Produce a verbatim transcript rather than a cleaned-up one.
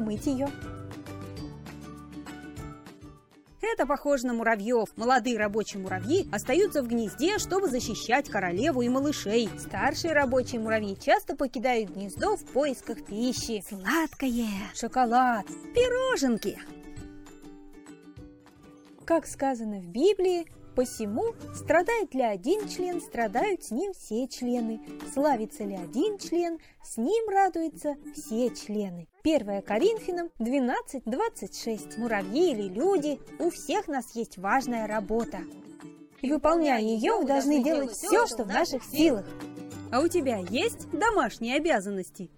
помыть ее. Это похоже на муравьев. Молодые рабочие муравьи остаются в гнезде, чтобы защищать королеву и малышей. Старшие рабочие муравьи часто покидают гнездо в поисках пищи. Сладкое, шоколад, пироженки. Как сказано в Библии, посему страдает ли один член, страдают с ним все члены. Славится ли один член, с ним радуются все члены. первое Коринфянам двенадцать двадцать шесть. Муравьи или люди, у всех нас есть важная работа. И выполняя ее, мы должны делать все, что в наших силах. А у тебя есть домашние обязанности?